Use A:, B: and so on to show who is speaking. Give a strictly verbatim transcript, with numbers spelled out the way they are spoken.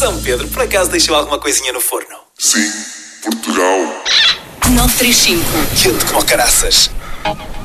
A: São Pedro, por acaso deixou alguma coisinha no forno?
B: Sim, Portugal.
C: nove três cinco.
A: Quente como caraças.